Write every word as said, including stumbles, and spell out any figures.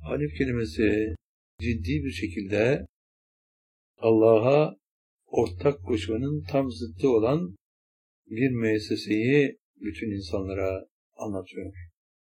Halif kelimesi ciddi bir şekilde Allah'a ortak koşmanın tam zıttı olan bir müesseseyi bütün insanlara anlatıyor.